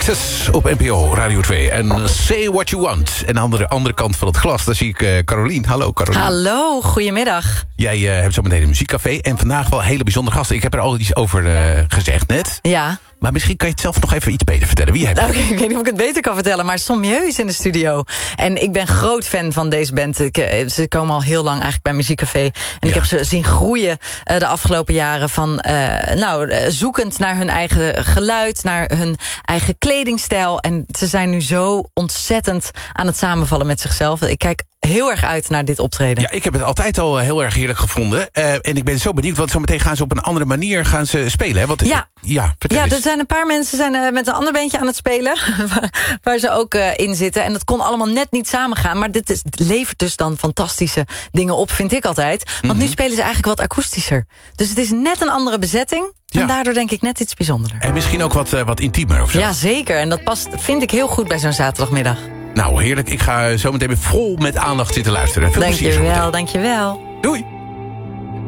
Oasis op NPO Radio 2. En Say What You Want. En aan de andere kant van het glas, daar zie ik Carolien. Hallo Carolien. Hallo, goedemiddag. Jij hebt zo meteen een muziekcafé. En vandaag wel hele bijzondere gasten. Ik heb er al iets over gezegd net. Ja. Maar misschien kan je het zelf nog even iets beter vertellen. Wie heb je? Nou, ik weet niet of ik het beter kan vertellen, maar Sommieu is in de studio. En ik ben groot fan van deze band. Ze komen al heel lang eigenlijk bij Muziekcafé. En ik heb ze zien groeien de afgelopen jaren van zoekend naar hun eigen geluid, naar hun eigen kledingstijl. En ze zijn nu zo ontzettend aan het samenvallen met zichzelf. Ik kijk heel erg uit naar dit optreden. Ja, ik heb het altijd al heel erg heerlijk gevonden. En ik ben zo benieuwd, want zometeen gaan ze op een andere manier spelen. Hè? Want, er zijn een paar mensen met een ander bandje aan het spelen. Waar ze ook in zitten. En dat kon allemaal net niet samengaan. Maar dit levert dus dan fantastische dingen op, vind ik altijd. Want nu spelen ze eigenlijk wat akoestischer. Dus het is net een andere bezetting. En daardoor denk ik net iets bijzonderder. En misschien ook wat intiemer of zo. Ja, zeker. En dat past, vind ik heel goed bij zo'n zaterdagmiddag. Nou, heerlijk. Ik ga zo meteen weer vol met aandacht zitten luisteren. Veel plezier. Dankjewel. Doei.